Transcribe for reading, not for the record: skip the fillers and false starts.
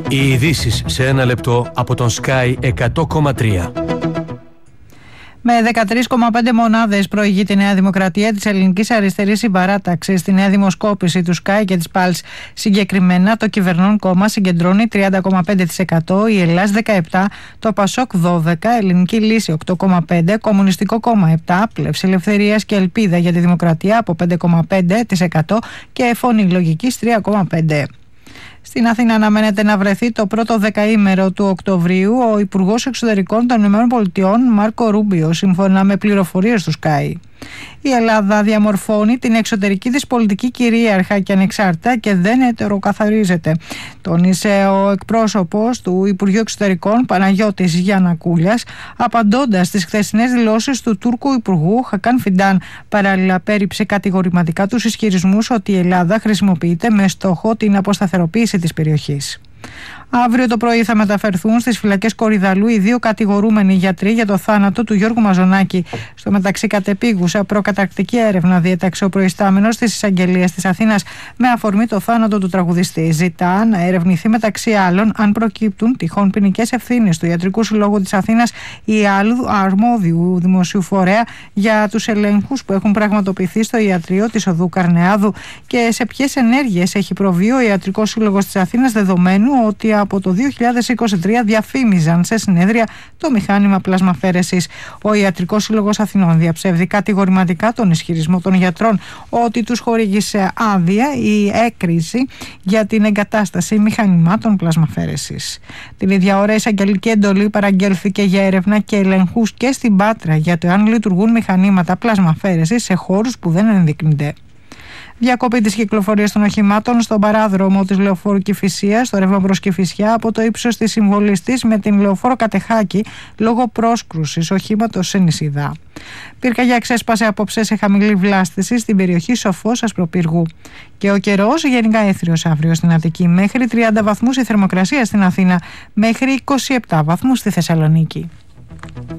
Οι ειδήσεις σε ένα λεπτό από τον Sky 100,3. Με 13,5 μονάδες προηγεί η Νέα Δημοκρατία της Ελληνικής Αριστερής Συμπαράταξης στη νέα δημοσκόπηση του Sky και της Pulse. Συγκεκριμένα, το κυβερνών κόμμα συγκεντρώνει 30,5%, η Ελλάς 17%, το Πασόκ 12%, Ελληνική Λύση 8,5%, Κομμουνιστικό Κόμμα 7%, Πλεύση Ελευθερίας και Ελπίδα για τη Δημοκρατία από 5,5% και Φωνή Λογικής 3,5%. Στην Αθήνα αναμένεται να βρεθεί το πρώτο δεκαήμερο του Οκτωβρίου ο Υπουργός Εξωτερικών των ΗΠΑ Μάρκο Ρούμπιο, σύμφωνα με πληροφορίες του Sky. Η Ελλάδα διαμορφώνει την εξωτερική της πολιτική κυρίαρχα και ανεξάρτητα και δεν ετεροκαθαρίζεται, τόνισε ο εκπρόσωπος του Υπουργείου Εξωτερικών Παναγιώτης Γιαννακούλιας, απαντώντας στις χθεσινές δηλώσεις του Τούρκου Υπουργού Χακάν Φιντάν. Παράλληλα, πέριψε κατηγορηματικά τους ισχυρισμούς ότι η Ελλάδα χρησιμοποιείται με στόχο την αποσταθεροποίηση της περιοχής. Αύριο το πρωί θα μεταφερθούν στις φυλακές Κορυδαλού οι δύο κατηγορούμενοι γιατροί για το θάνατο του Γιώργου Μαζονάκη. Στο μεταξύ, κατεπίγουσα προκαταρκτική έρευνα διέταξε ο προϊστάμενος της εισαγγελίας της Αθήνας με αφορμή το θάνατο του τραγουδιστή. Ζητά να ερευνηθεί μεταξύ άλλων αν προκύπτουν τυχόν ποινικές ευθύνες του Ιατρικού Συλλόγου της Αθήνας ή άλλου αρμόδιου δημοσίου φορέα για τους ελέγχους που έχουν πραγματοποιηθεί στο ιατρείο της Οδού Καρνεάδου και σε ποιες ενέργειες έχει προβεί ο Ιατρικός Σύλλογος της Αθήνας, δεδομένου ότι από το 2023 διαφήμιζαν σε συνέδρια το μηχάνημα πλασμαφέρεσης. Ο Ιατρικός Σύλλογος Αθηνών διαψεύδει κατηγορηματικά τον ισχυρισμό των γιατρών ότι τους χορήγησε άδεια ή έκριση για την εγκατάσταση μηχανημάτων πλασμαφέρεσης. Την ίδια ώρα, η εισαγγελική εντολή παραγγέλθηκε για έρευνα και ελεγχούς και στην Πάτρα για το αν λειτουργούν μηχανήματα πλασμαφέρεσης σε χώρους που δεν ενδείκνυνται. Διακοπή της κυκλοφορίας των οχημάτων στον παράδρομο της Λεωφόρου Κηφισίας, στο ρεύμα προς Κηφισιά, από το ύψος της Συμβολιστής με την Λεωφόρο Κατεχάκη, λόγω πρόσκρουσης οχήματος σε Νησιδά. Πυρκαγιά ξέσπασε απόψε σε χαμηλή βλάστηση στην περιοχή Σοφός Ασπροπύργου. Και ο καιρός γενικά έθριος αύριο στην Αττική, μέχρι 30 βαθμούς η θερμοκρασία στην Αθήνα, μέχρι 27 βαθμούς στη Θεσσαλονίκη.